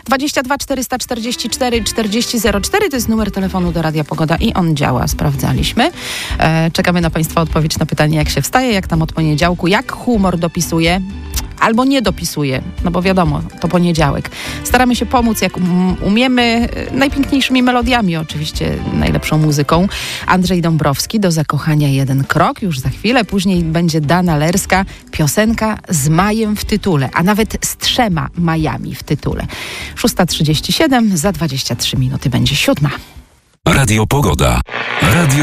22 444 4004 to jest numer telefonu do Radia Pogoda i on działa, sprawdzaliśmy. Czekamy na Państwa odpowiedź na pytanie, jak się wstaje, jak tam od poniedziałku, jak humor dopisuje albo nie dopisuje, no bo wiadomo, to poniedziałek. Staramy się pomóc, jak umiemy, najpiękniejszymi melodiami oczywiście, najlepszą muzyką. Andrzej Dąbrowski, Do zakochania jeden krok, już za chwilę. Później będzie Dana Lerska, piosenka z majem w tytule, a nawet z 3 majami w tytule. 6:37, za 23 minuty będzie 7. Radio Pogoda. Radio